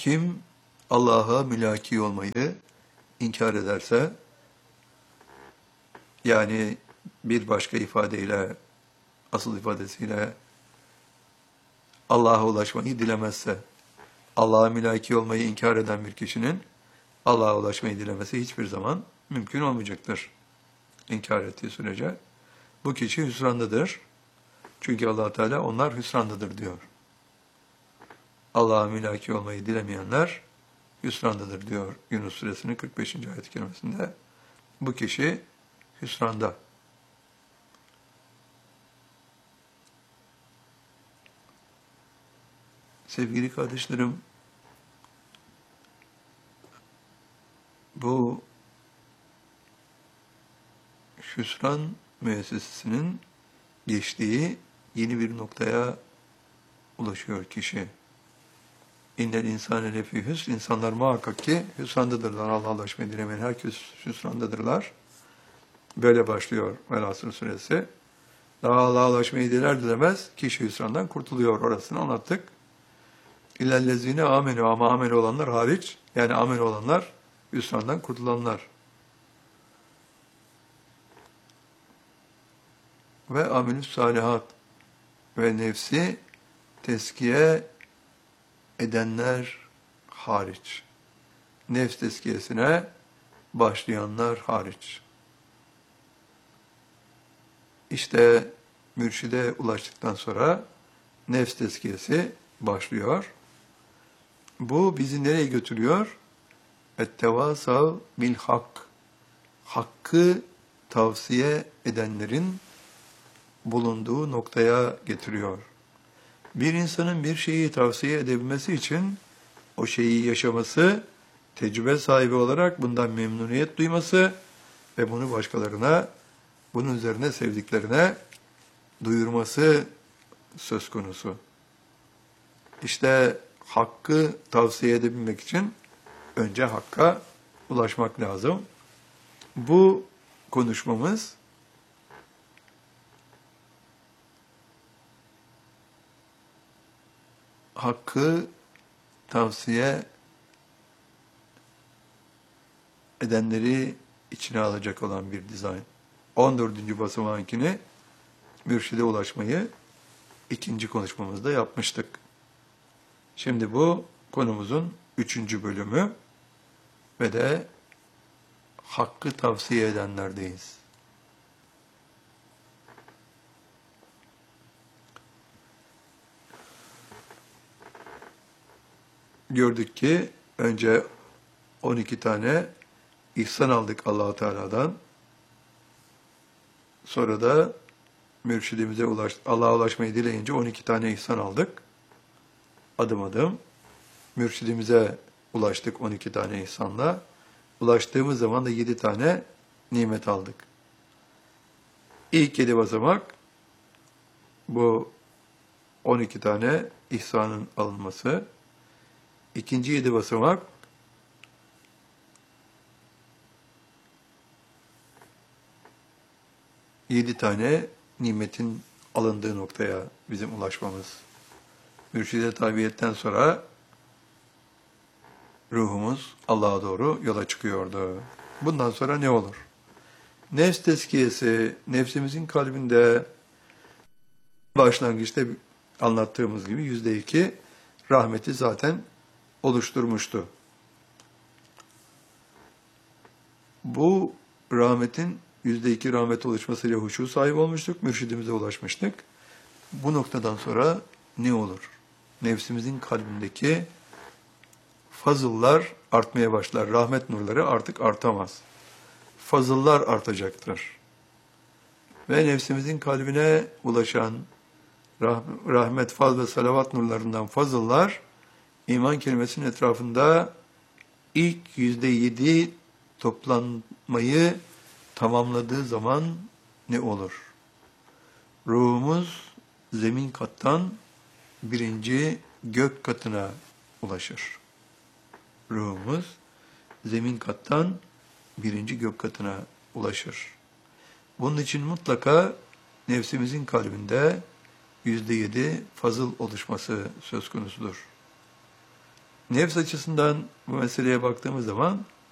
Kim Allah'a mülaki olmayı inkar ederse, yani bir başka ifadeyle, asıl ifadesiyle Allah'a ulaşmayı dilemezse, Allah'a mülaki olmayı inkar eden bir kişinin Allah'a ulaşmayı dilemesi hiçbir zaman mümkün olmayacaktır. İnkar ettiği sürece. Bu kişi hüsrandadır. Çünkü Allah Teala onlar hüsrandadır diyor. Allah'a mülaki olmayı dilemeyenler hüsrandadır diyor Yunus Suresinin 45. ayet-i kerimesinde. Bu kişi hüsranda. Sevgili kardeşlerim, bu hüsran müessesesinin geçtiği yeni bir noktaya ulaşıyor kişi. İnnel insane lefî hüsn, insanlar muhakkak ki hüsrandadırlar. Allah'a ulaşmayı dilemeyen herkes hüsrandadırlar. Böyle başlıyor Velhasıl suresi. Daha Allah'a ulaşmayı diler dilemez kişi hüsrandan kurtuluyor. Orasını anlattık. İllellezine amenu, ama amel olanlar hariç, yani amel olanlar hüsrandan kurtulanlar. Ve amelüs salihat, ve nefsi teskiye edenler hariç. Nefs teskiyesine başlayanlar hariç. İşte mürşide ulaştıktan sonra nefs teskiyesi başlıyor. Bu bizi nereye götürüyor? Ettevasav bil hak. Hakkı tavsiye edenlerin bulunduğu noktaya getiriyor. Bir insanın bir şeyi tavsiye edebilmesi için o şeyi yaşaması, tecrübe sahibi olarak bundan memnuniyet duyması ve bunu başkalarına, bunun üzerine sevdiklerine duyurması söz konusu. İşte hakkı tavsiye edebilmek için önce hakka ulaşmak lazım. Bu konuşmamız hakkı tavsiye edenleri içine alacak olan bir dizayn. 14. basamağınkini mürşide ulaşmayı ikinci konuşmamızda yapmıştık. Şimdi bu konumuzun 3. bölümü ve de hakkı tavsiye edenlerdeyiz. Gördük ki önce 12 tane ihsan aldık Allah-u Teala'dan. Sonra da mürşidimize Allah'a ulaşmayı dileyince 12 tane ihsan aldık. Adım adım mürşidimize ulaştık 12 tane ihsanla. Ulaştığımız zaman da 7 tane nimet aldık. İlk 7 basamak bu 12 tane ihsanın alınması. İkinci 7 basamak yedi tane nimetin alındığı noktaya bizim ulaşmamız. Mürşide tabiyetten sonra ruhumuz Allah'a doğru yola çıkıyordu. Bundan sonra ne olur? Nefs tezkiyesi, nefsimizin kalbinde başlangıçta anlattığımız gibi %2 rahmeti zaten oluşturmuştu. Bu rahmetin %2 rahmet oluşmasıyla huşu sahibi olmuştuk, mürşidimize ulaşmıştık. Bu noktadan sonra ne olur? Nefsimizin kalbindeki fazıllar artmaya başlar. Rahmet nurları artık artamaz. Fazıllar artacaktır. Ve nefsimizin kalbine ulaşan rahmet, faz ve salavat nurlarından fazıllar, iman kelimesinin etrafında ilk %7 toplanmayı tamamladığı zaman ne olur? Ruhumuz zemin kattan birinci gök katına ulaşır. Ruhumuz zemin kattan birinci gök katına ulaşır. Bunun için mutlaka nefsimizin kalbinde %7 fazıl oluşması söz konusudur. Nefs açısından bu meseleye baktığımız zaman